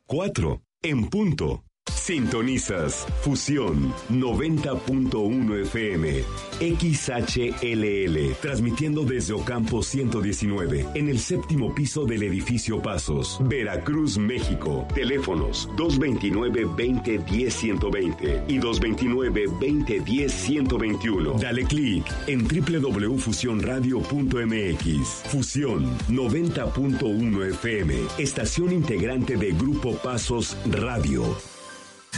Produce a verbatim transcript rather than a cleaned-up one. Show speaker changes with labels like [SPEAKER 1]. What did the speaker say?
[SPEAKER 1] cuatro, en punto. Sintonizas Fusión noventa punto uno F M, X H L L, transmitiendo desde Ocampo ciento diecinueve, en el séptimo piso del edificio Pasos, Veracruz, México. Teléfonos dos veintinueve, veinte, diez, ciento veinte y dos veintinueve, veinte, diez, ciento veintiuno. Dale clic en doble u doble u doble u punto fusión radio punto m x. Fusión noventa punto uno F M, estación integrante de Grupo Pasos Radio.